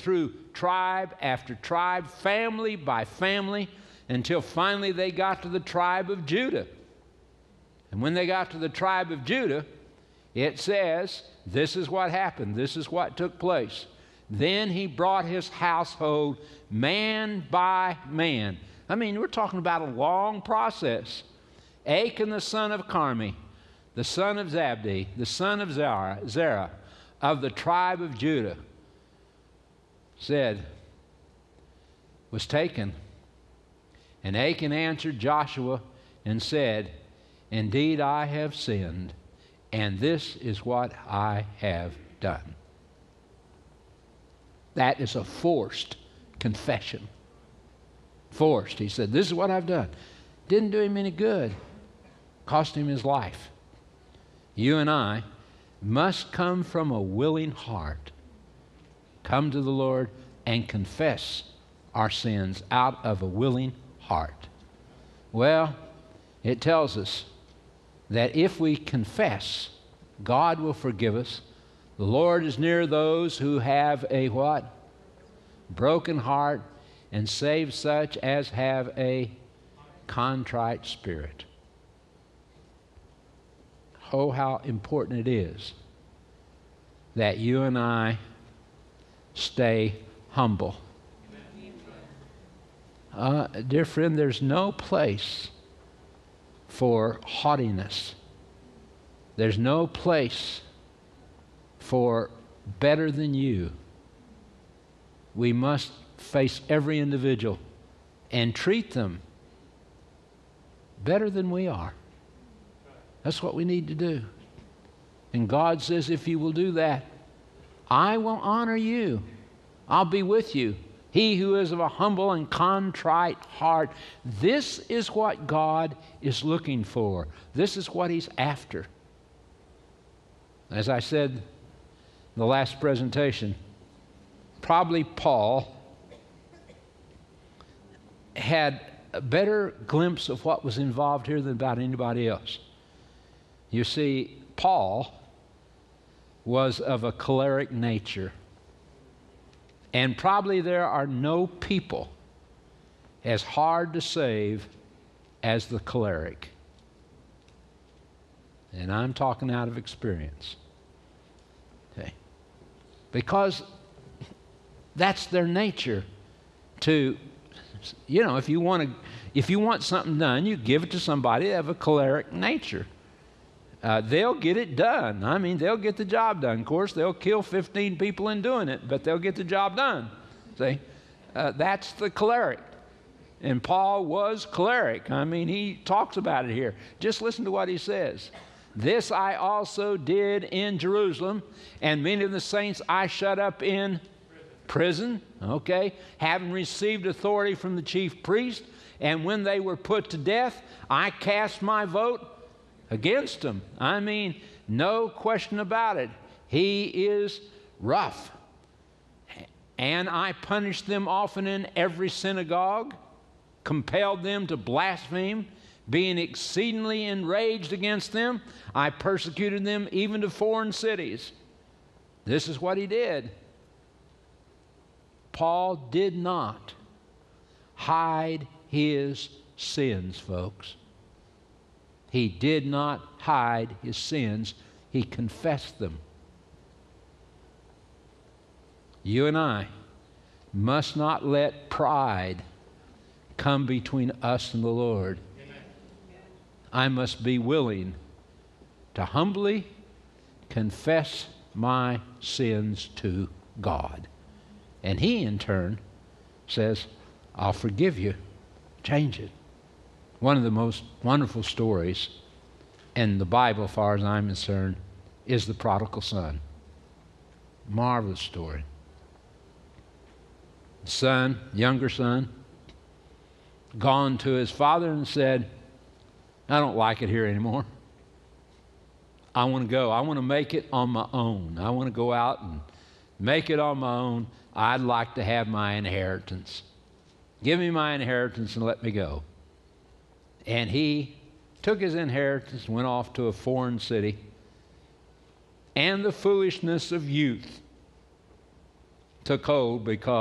through tribe after tribe, family by family, until finally they got to the tribe of Judah. And when they got to the tribe of Judah, it says, this is what happened. This is what took place. Then he brought his household man by man. I mean, we're talking about a long process. Achan the son of Carmi, the son of Zabdi, the son of Zerah, of the tribe of Judah, was taken. And Achan answered Joshua and said, indeed, I have sinned, and this is what I have done. That is a forced confession. Forced. He said, this is what I've done. Didn't do him any good. Cost him his life. You and I must come from a willing heart. Come to the Lord and confess our sins out of a willing heart. Well, it tells us that if we confess, God will forgive us. The Lord is near those who have a what? Broken heart, and save such as have a contrite spirit. Oh, how important it is that you and I stay humble. Dear friend, there's no place for haughtiness. There's no place for better than you. We must face every individual and treat them better than we are. That's what we need to do. And God says, if you will do that, I will honor you. I'll be with you. He who is of a humble and contrite heart. This is what God is looking for. This is what He's after. As I said in the last presentation, probably Paul had a better glimpse of what was involved here than about anybody else. You see, Paul was of a choleric nature. And probably there are no people as hard to save as the choleric. And I'm talking out of experience. Okay. Because that's their nature to, you know, if you want something done, you give it to somebody that have a choleric nature. They'll get it done. I mean, they'll get the job done. Of course, they'll kill 15 people in doing it, but they'll get the job done. See? That's the choleric. And Paul was choleric. I mean, he talks about it here. Just listen to what he says. This I also did in Jerusalem, and many of the saints I shut up in prison, okay, having received authority from the chief priest, and when they were put to death, I cast my vote against him. I mean, no question about it. He is rough. And I punished them often in every synagogue, compelled them to blaspheme, being exceedingly enraged against them. I persecuted them even to foreign cities. This is what he did. Paul did not hide his sins, folks. He did not hide his sins. He confessed them. You and I must not let pride come between us and the Lord. Amen. I must be willing to humbly confess my sins to God. And He, in turn, says, I'll forgive you. Change it. One of the most wonderful stories in the Bible, as far as I'm concerned, is the prodigal son. Marvelous story. Son, younger son, gone to his father and said, I don't like it here anymore. I want to go. I want to make it on my own. I want to go out and make it on my own. I'd like to have my inheritance. Give me my inheritance and let me go. And he took his inheritance, went off to a foreign city, and the foolishness of youth took hold because